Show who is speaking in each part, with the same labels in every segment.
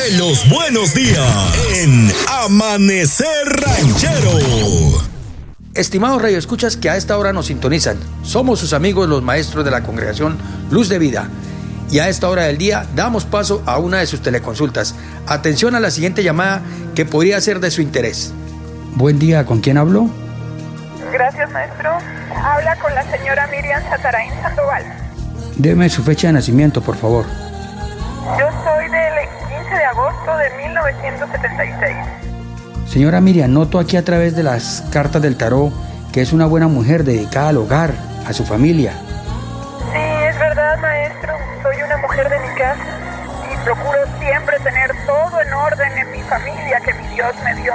Speaker 1: Los buenos días en Amanecer Ranchero.
Speaker 2: Estimados radioescuchas que a esta hora nos sintonizan, somos sus amigos los maestros de la congregación Luz de Vida. Y a esta hora del día damos paso a una de sus teleconsultas. Atención a la siguiente llamada que podría ser de su interés. Buen día, ¿con quién hablo?
Speaker 3: Gracias, maestro. Habla con la señora Miriam Satarain Sandoval.
Speaker 2: Deme su fecha de nacimiento, por favor.
Speaker 3: Yo soy del 15 de agosto de 1976.
Speaker 2: Señora Miriam, noto aquí a través de las cartas del tarot que es una buena mujer dedicada al hogar, a su familia.
Speaker 3: Sí, es verdad, maestro. Soy una mujer de mi casa y procuro siempre tener todo en orden en mi familia que mi Dios me dio.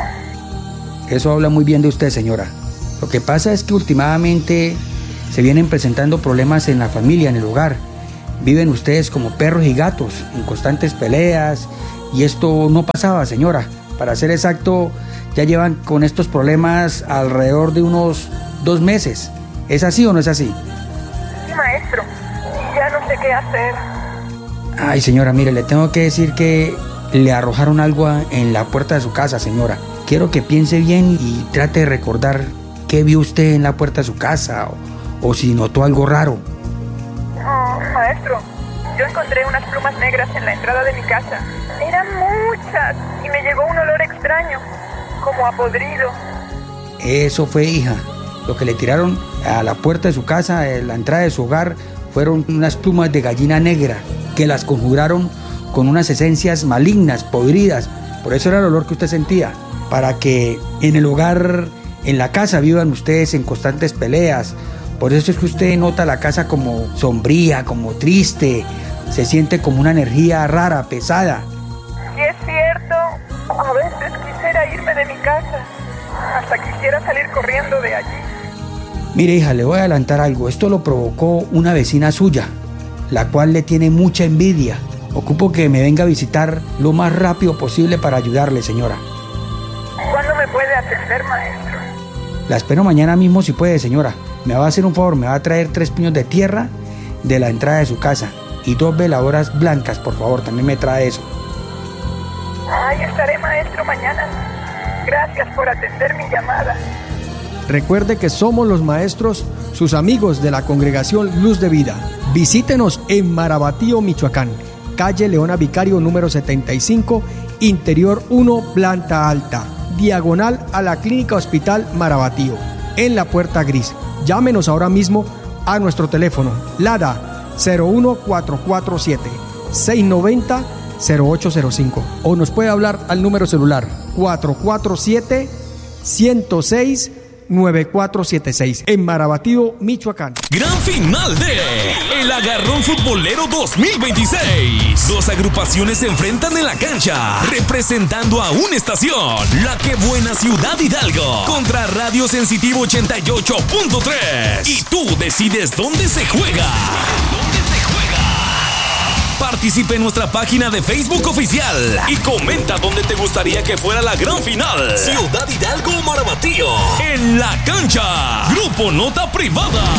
Speaker 2: Eso habla muy bien de usted, señora. Lo que pasa es que últimamente se vienen presentando problemas en la familia, en el hogar. Viven ustedes como perros y gatos, en constantes peleas, y esto no pasaba, señora. Para ser exacto, ya llevan con estos problemas alrededor de unos 2 meses. ¿Es así o no es así?
Speaker 3: Sí, maestro. Ya no sé qué hacer.
Speaker 2: Ay, señora, mire, le tengo que decir que le arrojaron algo en la puerta de su casa, señora. Quiero que piense bien y trate de recordar qué vio usted en la puerta de su casa o si notó algo raro.
Speaker 3: No, maestro, yo encontré unas plumas negras en la entrada de mi casa. Eran muchas y me llegó un olor extraño, como a podrido.
Speaker 2: Eso fue, hija. Lo que le tiraron a la puerta de su casa, en la entrada de su hogar, fueron unas plumas de gallina negra que las conjuraron con unas esencias malignas, podridas. Por eso era el olor que usted sentía. Para que en el hogar, en la casa, vivan ustedes en constantes peleas. Por eso es que usted nota la casa como sombría, como triste. Se siente como una energía rara, pesada.
Speaker 3: Sí, es cierto. A veces quisiera irme de mi casa. Hasta quisiera salir corriendo de allí.
Speaker 2: Mire, hija, le voy a adelantar algo. Esto lo provocó una vecina suya, la cual le tiene mucha envidia. Ocupo que me venga a visitar lo más rápido posible para ayudarle, señora.
Speaker 3: ¿Cuándo me puede atender, maestro?
Speaker 2: La espero mañana mismo si puede, señora. Me va a hacer un favor, me va a traer 3 puños de tierra de la entrada de su casa y 2 veladoras blancas, por favor, también me trae eso.
Speaker 3: Ahí estaré, maestro, mañana. Gracias por atender mi llamada.
Speaker 4: Recuerde que somos los maestros, sus amigos de la congregación Luz de Vida. Visítenos en Marabatío, Michoacán, calle Leona Vicario número 75, interior 1, planta alta, diagonal a la Clínica Hospital Marabatío, en la puerta gris. Llámenos ahora mismo a nuestro teléfono, LADA 01447 690 0805, o nos puede hablar al número celular 447 106 9476 en Marabatío, Michoacán.
Speaker 1: Gran final de El Agarrón Futbolero 2026. 2 agrupaciones se enfrentan en la cancha, representando a una estación, La Que Buena Ciudad Hidalgo, contra Radio Sensitivo 88.3. Y tú decides dónde se juega. Participa en nuestra página de Facebook oficial y comenta dónde te gustaría que fuera la gran final. Ciudad Hidalgo o Marabatío. En la cancha. Grupo Nota Privada.